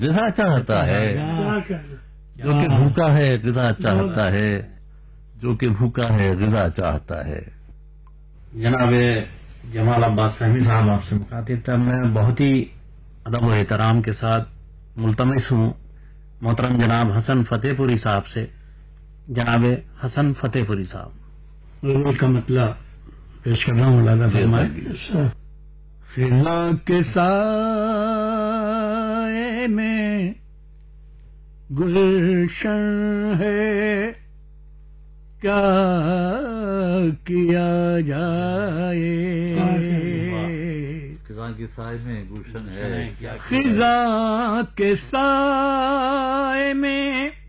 ग़िज़ा चाहता है, जो कि भूखा है ग़िज़ा चाहता है, जो कि भूखा है ग़िज़ा चाहता है। जनाब जमाल अब्बास फहमी साहब आपसे मुखातिब था। मैं बहुत ही अदब और एहतराम के साथ मुल्तमिस हूँ मोहतरम जनाब हसन फतेहपुरी साहब से। जनाब हसन फतेहपुरी साहब का मतलब पेश कर रहा हूँ, लादा फरमाए। खिज़ा के साए में गुलशन है, क्या किया जाए। खिज़ा के साए में गुलशन है, खिज़ा के साए में